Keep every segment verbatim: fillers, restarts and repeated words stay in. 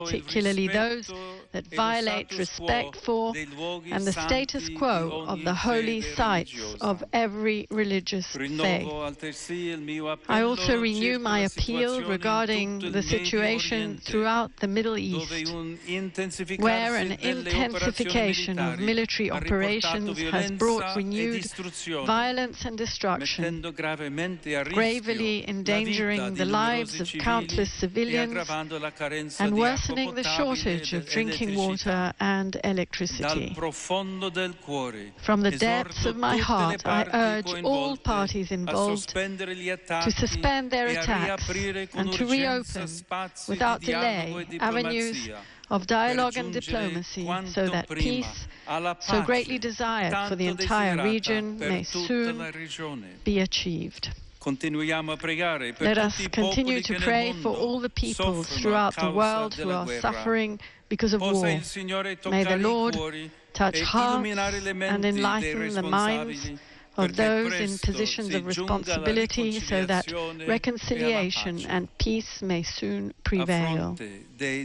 particularly those that violate respect for and the status quo of the holy sites of every religious faith. I also renew my appeal regarding the situation throughout the Middle East, where an intensification of military operations has brought renewed violence and destruction, gravely endangering the lives of countless civilians and worsening the shortage of drinking water and electricity. From the depths of my heart, I urge all parties involved to suspend their attacks and to reopen, without delay, avenues of dialogue and diplomacy so that peace, so greatly desired for the entire region, may soon be achieved. Let us continue to pray for all the peoples throughout the world who are suffering because of war. May the Lord touch hearts and enlighten the minds of those in positions of responsibility so that reconciliation and peace may soon prevail. In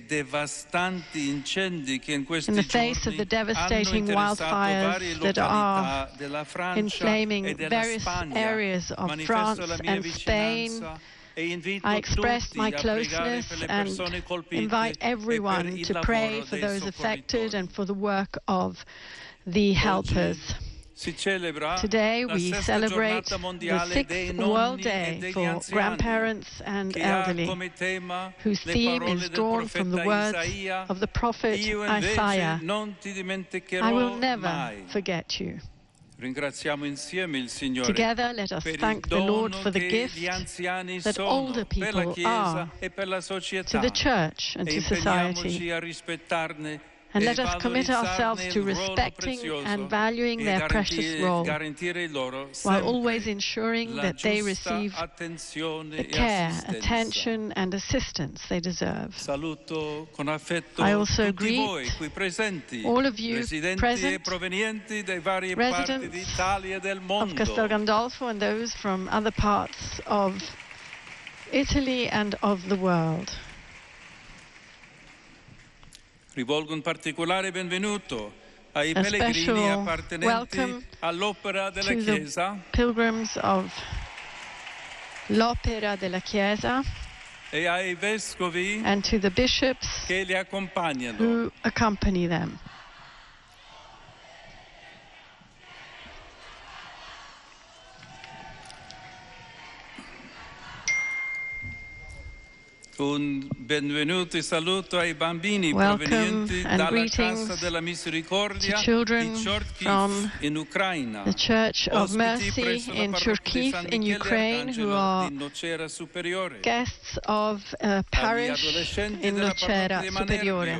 the face of the devastating wildfires that are inflaming various areas of France and Spain, I express my closenness and invite everyone to pray for those affected and for the work of the helpers. Today we celebrate the sixth World Day for grandparents and elderly, whose theme is drawn from the words of the prophet Isaiah. I will never forget you. Together, let us thank the Lord for the gift that older people are to the Church and to society. And let us commit ourselves to respecting and valuing their precious role, while always ensuring that they receive the care, attention, and assistance they deserve. I also greet all of you present, residents of Castel Gandolfo and those from other parts of Italy and of the world. Rivolgo un particolare benvenuto ai pellegrini appartenenti all'Opera della Chiesa, pilgrims of l'Opera della Chiesa, e ai vescovi and to the bishops che li accompagnano. Who accompany them. Un benvenuto e saluto ai bambini provenienti dalla Casa della Misericordia di Charkiv in Ucraina, the Church of Mercy in Charkiv in Ukraine, who are guests of a parish in Nocera Superiore.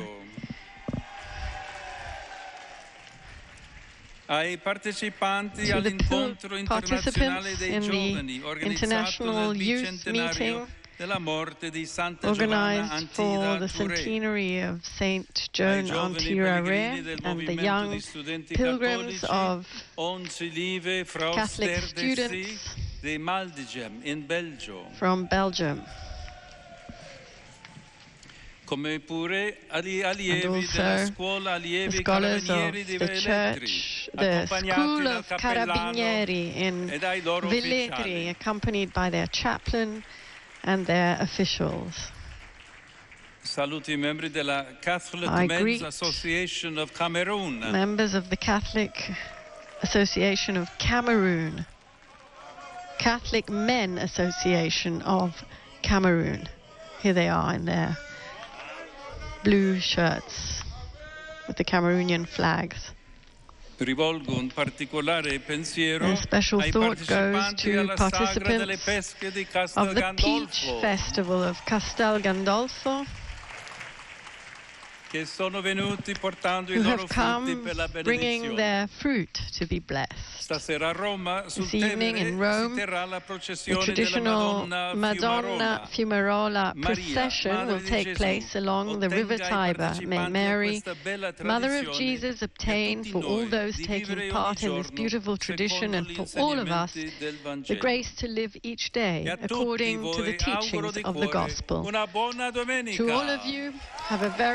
Ai partecipanti all'incontro internazionale dei giovani organizzato dal bicentenario organized for the centenary of Saint Joan Antirare and the young pilgrims of Catholic students from Belgium. Come pure allievi and della scuola allievi the scholars of the church, the school of Carabinieri in Velletri, accompanied by their chaplain and their officials. Saluti membri della Catholic I Men's Association of Cameroon. Members of the Catholic Association of Cameroon. Catholic Men Association of Cameroon. Here they are in their blue shirts with the Cameroonian flags. Rivolgo un particolare pensiero a special ai thought goes to alla Sagra delle participants Pesche di Castel of the Gandolfo, Peach Festival of Castel Gandolfo, che sono venuti portando who i loro have frutti come per la bringing benedizione. their fruit to be blessed. Stasera a Roma, sul This evening Tevere, in Rome, si terrà la the processione della traditional Madonna, Madonna Fumarola Maria, procession Madre will di take Gesù, place along the river ottenga ai Tiber. May partecipanti a Mary, questa bella Mother of tradizione, Jesus, e obtain tutti for all noi those di taking vivere part ogni in this giorno beautiful tradition, secondo and for all of us gli insegnamenti del the Vangelo. grace to live each day E a tutti according to the voi auguro teachings di of the cuore Gospel. una buona domenica. To all of you, have a very